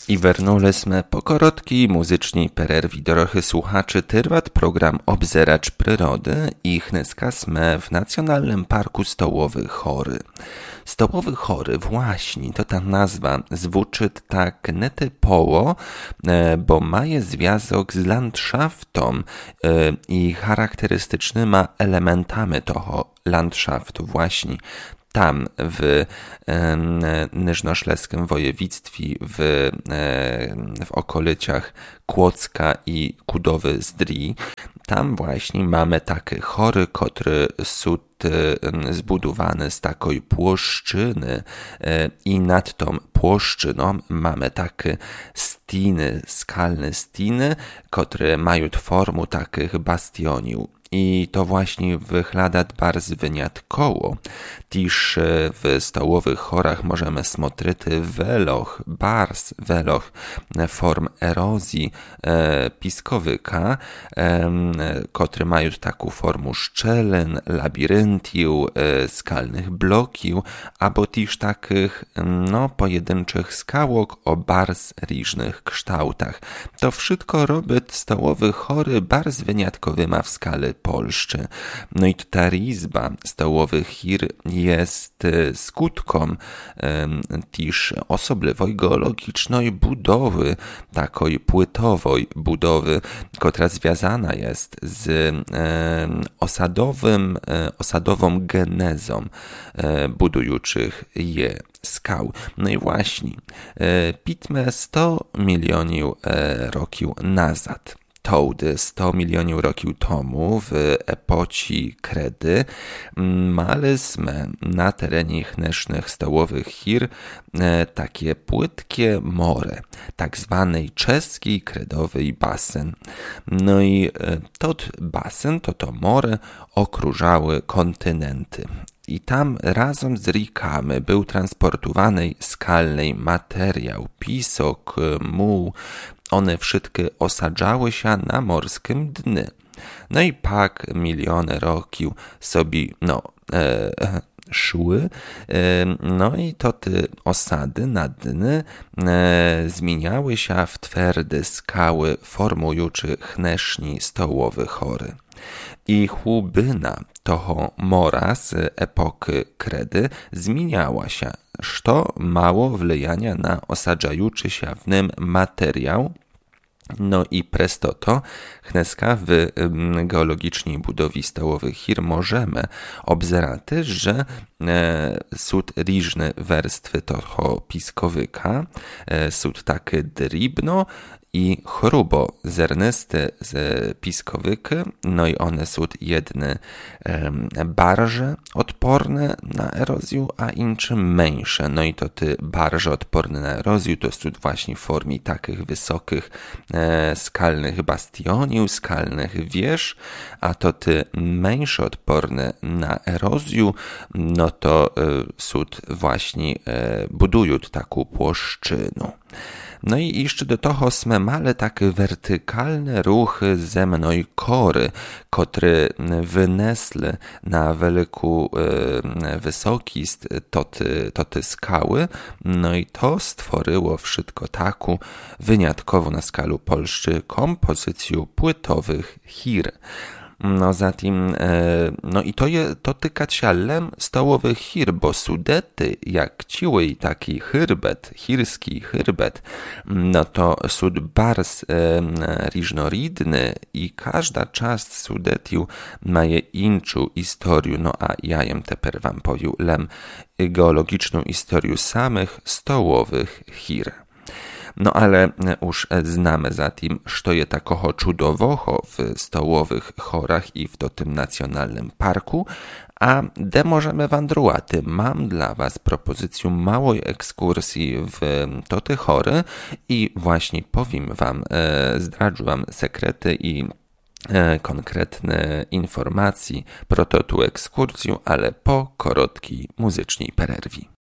I вернулися po krótkiej muzycznej перерві, дорогі słuchacze, trwa program Obzeracz Przyrody i dneska sme w Nacjonalnym Parku Stołowy Chory. Stołowy Chory, właśnie, to ta nazwa zwuczy tak nietypowo, bo ma je związek z landschaftom i charakterystycznymi elementami toho landschaftu właśnie. Tam w Nyżnoszleskim województwie, w okolicach Kłodzka i Kudowy-Zdrój, tam właśnie mamy takie chory, które są zbudowane z takiej płoszczyny i nad tą płoszczyną mamy takie stiny, skalne stiny, które mają formę takich bastioniów. I to właśnie wygląda bardzo wyjątkowo. Też w stołowych chorach możemy smotrzyć weloch form erozji piskowyka, które mają taką formę szczelin, labiryntów, skalnych bloków, albo też takich pojedynczych skałok o bardzo różnych kształtach. To wszystko robi stołowy chory bardzo wyjątkowymi w skali Polszczy. No i ta izba stołowych chir jest skutką też osobliwej geologicznej budowy, takiej płytowej budowy, która związana jest z osadową genezą budujących je skał. No i właśnie, pitme 100 milionów roków nazad. Tołdy 100 milionów roków temu w epoci kredy maliśmy na terenie dnešnych stołowych chir takie płytkie more, tak zwany czeski kredowy basen. No i tot basen, to more okrużały kontynenty. I tam razem z rikami był transportowany skalny materiał, pisok, muł. One wszystkie osadzały się na morskim dnie. No i pak miliony roków sobie szły, no i to te osady na dnie zmieniały się w twarde skały formujące dnešní stołowy chory. I chłubina toho mora z epoki kredy zmieniała się, co mało wpływania na osadzający się w nim materiał. No i presto to dneska w geologicznej budowie stołowych chir możemy obzerać, że są różne warstwy toho piskowyka, są takie drobno i chrubo zernyste z piskowyki, no i one są jedne barże odporne na erozję, a inne mniejsze. No i to te barże odporne na erozję to są właśnie w formie takich wysokich skalnych bastioniów, skalnych wież, a to te mniejsze odporne na erozję, no to są właśnie budują taką płoszczynę. No i jeszcze do toho sme mali takie wertykalne ruchy zemnej kory, które wynesły na wielką wysokość te skały, no i to stworzyło wszystko taką wyjątkową na skalu Polszczy kompozycję płytowych chir. No zatem, no i to tykać się lem stołowych chir, bo sudety, jak ciły taki chirski chyrbet, no to sud bardzo różnorodny i każda część sudetiu ma inną historię, no a ja jem teper wam powiem lem geologiczną historię samych stołowych chir. No ale już znamy zatem, co jest takoho czudowoho w stołowych chorach i w tym nacjonalnym parku, a gdzie możemy wandrować? Mam dla was propozycję małej ekskursji w te chory i właśnie powiem wam, zdradzę wam sekrety i konkretne informacje pro tą ekskursję, ale po krótkiej muzycznej przerwie.